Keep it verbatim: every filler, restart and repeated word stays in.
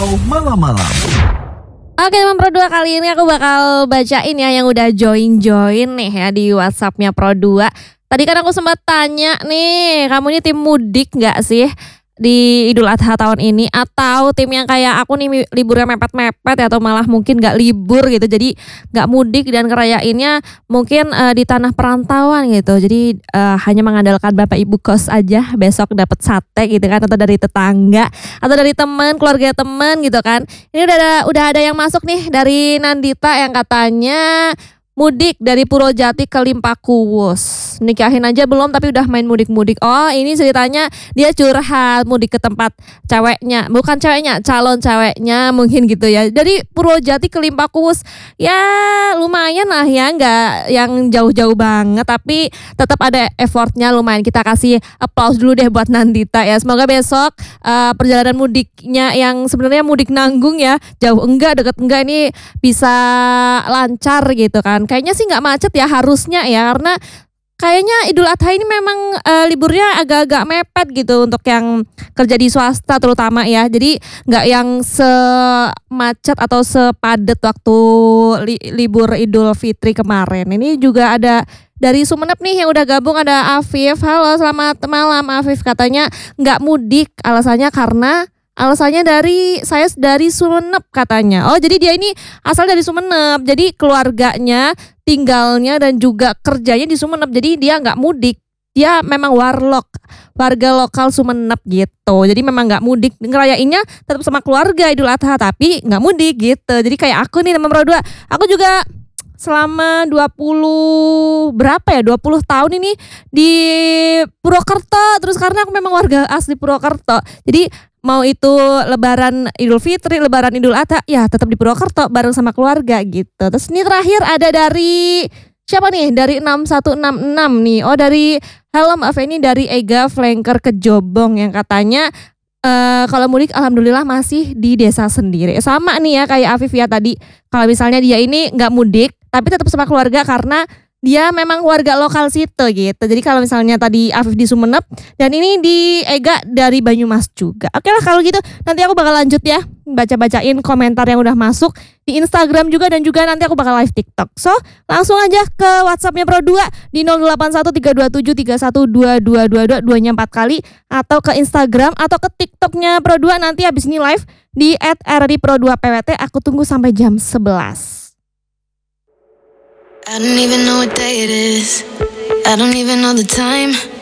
Malam-malam. Oke teman Pro dua, kali ini aku bakal bacain ya yang udah join-join nih ya di WhatsAppnya Pro dua. Tadi kan aku sempat tanya nih, kamu ini tim mudik gak sih di Idul Adha tahun ini? Atau tim yang kayak aku nih liburnya mepet-mepet ya, atau malah mungkin gak libur gitu, jadi gak mudik dan ngerayainnya mungkin uh, di tanah perantauan gitu. Jadi uh, hanya mengandalkan bapak ibu kos aja, besok dapat sate gitu kan, atau dari tetangga atau dari teman, keluarga teman gitu kan. Ini udah ada, udah ada yang masuk nih dari Nandita yang katanya mudik dari Purwojati ke Limpakuwus. Nikahin aja belum tapi udah main mudik-mudik. Oh, ini ceritanya dia curhat mudik ke tempat ceweknya. Bukan ceweknya, calon ceweknya mungkin gitu ya. Dari Purwojati ke Limpakuwus. Ya lumayan lah ya, nggak yang jauh-jauh banget, tapi tetap ada effortnya lumayan. Kita kasih applause dulu deh buat Nandita ya. Semoga besok uh, perjalanan mudiknya yang sebenarnya mudik nanggung ya, jauh enggak, deket enggak, ini bisa lancar gitu kan. Kayaknya sih nggak macet ya harusnya ya, karena kayaknya Idul Adha ini memang uh, liburnya agak-agak mepet gitu untuk yang kerja di swasta terutama ya. Jadi nggak yang semacet atau sepadet waktu li- libur Idul Fitri kemarin. Ini juga ada dari Sumeneb nih yang udah gabung, ada Afif. Halo, selamat malam Afif. Katanya nggak mudik, alasannya karena Alasannya dari saya dari Sumeneb katanya. Oh, jadi dia ini asal dari Sumeneb. Jadi keluarganya tinggalnya dan juga kerjanya di Sumeneb. Jadi dia nggak mudik. Dia memang warlock, warga lokal Sumeneb gitu. Jadi memang nggak mudik, ngerayainnya tetap sama keluarga Idul Adha tapi nggak mudik gitu. Jadi kayak aku nih teman Pro dua, aku juga selama dua puluh berapa ya dua puluh tahun ini di Purwokerto, terus karena aku memang warga asli Purwokerto. Jadi mau itu lebaran Idul Fitri, lebaran Idul Adha, ya tetap di Purwokerto bareng sama keluarga gitu. Terus ini terakhir ada dari siapa nih? Dari enam satu enam enam nih. Oh, dari halo maaf ini dari Ega Flanker Kejobong yang katanya Uh, kalau mudik alhamdulillah masih di desa sendiri. Sama nih ya kayak Afif ya tadi. Kalau misalnya dia ini nggak mudik tapi tetap sama keluarga karena dia memang warga lokal situ gitu. Jadi kalau misalnya tadi Afif di Sumeneb dan ini di Ega dari Banyumas juga. Oke lah kalau gitu nanti aku bakal lanjut ya baca-bacain komentar yang udah masuk di Instagram juga, dan juga nanti aku bakal live TikTok. So langsung aja ke WhatsAppnya Pro dua di nol delapan satu tiga dua tujuh tiga satu dua dua dua dua, duanya empat kali, atau ke Instagram atau ke TikToknya Pro dua nanti habis ini live di et r d pro dua p w t. Aku tunggu sampai jam sebelas. I don't even know what day it is. I don't even know the time.